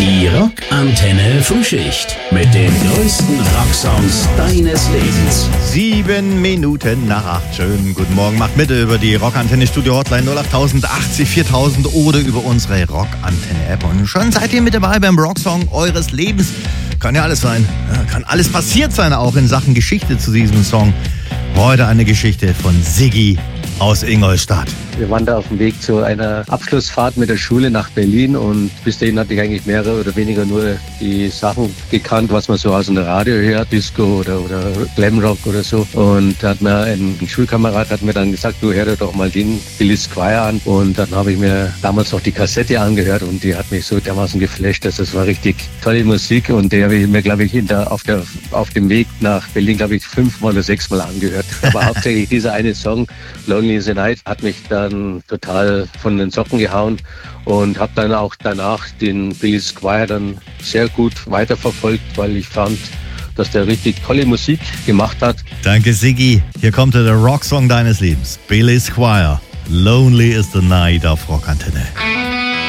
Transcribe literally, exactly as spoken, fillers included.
Die Rockantenne Frühschicht mit den größten Rocksongs deines Lebens. Sieben Minuten nach acht. Schönen guten Morgen. Macht mit über die Rockantenne Studio Hotline null acht achtzig viertausend oder über unsere Rockantenne App. Und schon seid ihr mit dabei beim Rocksong eures Lebens. Kann ja alles sein. Ja, kann alles passiert sein, auch in Sachen Geschichte zu diesem Song. Heute eine Geschichte von Siggi aus Ingolstadt. Wir waren da auf dem Weg zu einer Abschlussfahrt mit der Schule nach Berlin und bis dahin hatte ich eigentlich mehrere oder weniger nur die Sachen gekannt, was man so aus dem Radio hört, Disco oder, oder Glamrock oder so. Und da hat mir ein Schulkamerad hat mir dann gesagt, du hör dir doch mal den Billy Squier an. Und dann habe ich mir damals noch die Kassette angehört und die hat mich so dermaßen geflasht, dass das war richtig tolle Musik und die habe ich mir, glaube ich, hinter, auf, der, auf dem Weg nach Berlin, glaube ich, fünfmal oder sechsmal angehört. Aber hauptsächlich dieser eine Song, Lonely is the Night, hat mich da total von den Socken gehauen und habe dann auch danach den Billy Squier dann sehr gut weiterverfolgt, weil ich fand, dass der richtig tolle Musik gemacht hat. Danke Siggi. Hier kommt der Rocksong deines Lebens. Billy Squier, Lonely is the Night auf Rockantenne.